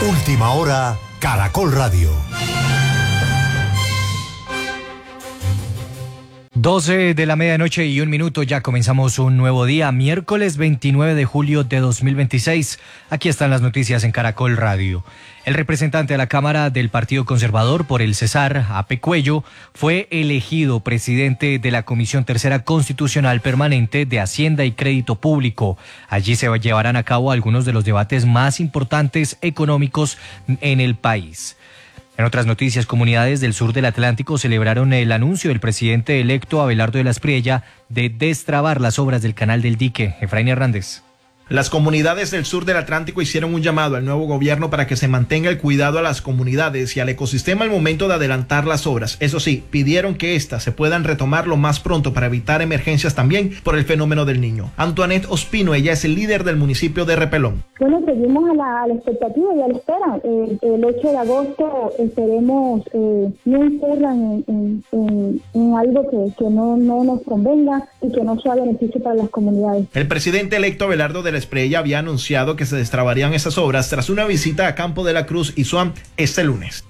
Última hora, Caracol Radio. 12 de la medianoche y 1 minuto, ya comenzamos un nuevo día, miércoles 29 de julio de 2026. Aquí están las noticias en Caracol Radio. El representante de la Cámara del Partido Conservador por el Cesar, Ape Cuello, fue elegido presidente de la Comisión Tercera Constitucional Permanente de Hacienda y Crédito Público. Allí se llevarán a cabo algunos de los debates más importantes económicos en el país. En otras noticias, comunidades del sur del Atlántico celebraron el anuncio del presidente electo Abelardo de la Espriella de destrabar las obras del Canal del Dique. Efraín Hernández. Las comunidades del sur del Atlántico hicieron un llamado al nuevo gobierno para que se mantenga el cuidado a las comunidades y al ecosistema al momento de adelantar las obras. Eso sí, pidieron que éstas se puedan retomar lo más pronto para evitar emergencias también por el fenómeno del Niño. Antoinette Ospino, ella es el líder del municipio de Repelón. Bueno, seguimos a la expectativa y a la espera. El 8 de agosto esperemos no incurran en algo que no nos convenga y que no sea beneficio para las comunidades. El presidente electo Abelardo de la Espriella había anunciado que se destrabarían esas obras tras una visita a Campo de la Cruz y Suam este lunes.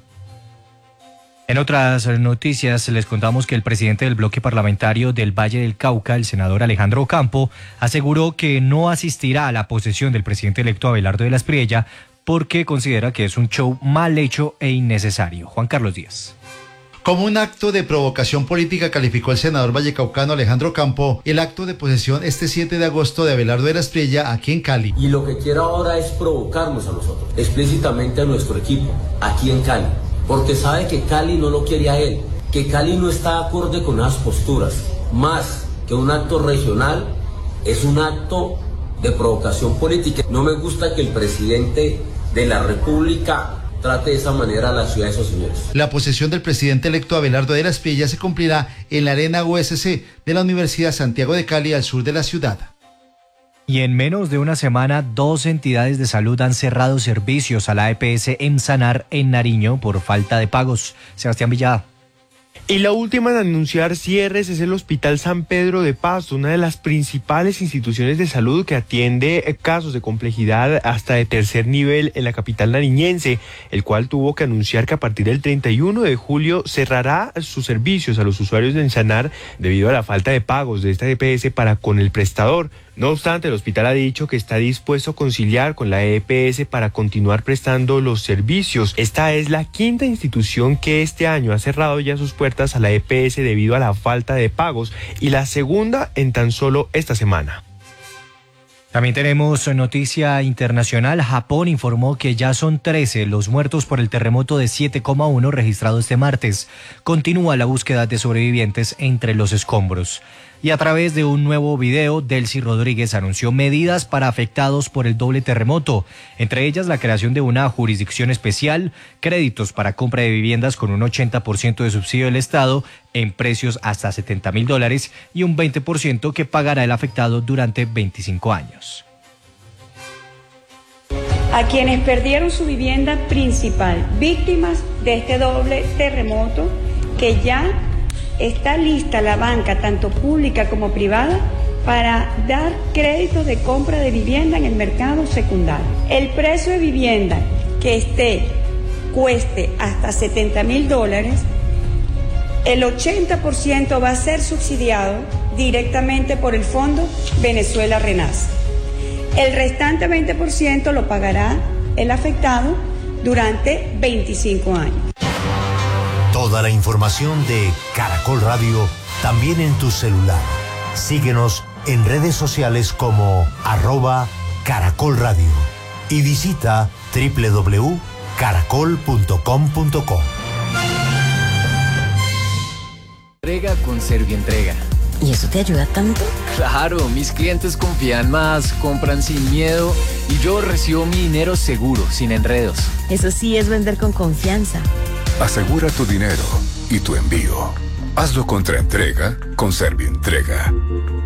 En otras noticias, les contamos que el presidente del bloque parlamentario del Valle del Cauca, el senador Alejandro Ocampo, aseguró que no asistirá a la posesión del presidente electo Abelardo de la Espriella porque considera que es un show mal hecho e innecesario. Juan Carlos Díaz. Como un acto de provocación política calificó el senador vallecaucano Alejandro Ocampo el acto de posesión este 7 de agosto de Abelardo de la Espriella aquí en Cali. Y lo que quiere ahora es provocarnos a nosotros, explícitamente a nuestro equipo, aquí en Cali, porque sabe que Cali no lo quiere a él, que Cali no está acorde con esas posturas. Más que un acto regional, es un acto de provocación política. No me gusta que el presidente de la República trate de esa manera a la ciudad de esos señores. La posesión del presidente electo Abelardo de la Espriella se cumplirá en la Arena USC de la Universidad Santiago de Cali, al sur de la ciudad. Y en menos de una semana, 2 entidades de salud han cerrado servicios a la EPS Emsanar en Nariño por falta de pagos. Sebastián Villada. Y la última en anunciar cierres es el Hospital San Pedro de Pasto, una de las principales instituciones de salud que atiende casos de complejidad hasta de tercer nivel en la capital nariñense, el cual tuvo que anunciar que a partir del 31 de julio cerrará sus servicios a los usuarios de Emsanar debido a la falta de pagos de esta EPS para con el prestador. No obstante, el hospital ha dicho que está dispuesto a conciliar con la EPS para continuar prestando los servicios. Esta es la 5ª institución que este año ha cerrado ya sus puertas a la EPS debido a la falta de pagos y la segunda en tan solo esta semana. También tenemos noticia internacional. Japón informó que ya son 13 los muertos por el terremoto de 7,1 registrado este martes. Continúa la búsqueda de sobrevivientes entre los escombros. Y a través de un nuevo video, Delcy Rodríguez anunció medidas para afectados por el doble terremoto, entre ellas la creación de una jurisdicción especial, créditos para compra de viviendas con un 80% de subsidio del Estado en precios hasta $70,000 y un 20% que pagará el afectado durante 25 años. A quienes perdieron su vivienda principal, víctimas de este doble terremoto, que ya está lista la banca, tanto pública como privada, para dar créditos de compra de vivienda en el mercado secundario. El precio de vivienda que cueste hasta $70,000, el 80% va a ser subsidiado directamente por el Fondo Venezuela Renace. El restante 20% lo pagará el afectado durante 25 años. Toda la información de Caracol Radio también en tu celular. Síguenos en redes sociales como @Caracol Radio y visita www.caracol.com.co. Entrega con Servientrega. ¿Y eso te ayuda tanto? Claro, mis clientes confían más, compran sin miedo y yo recibo mi dinero seguro, sin enredos. Eso sí es vender con confianza. Asegura tu dinero y tu envío. Hazlo contra entrega con Servientrega.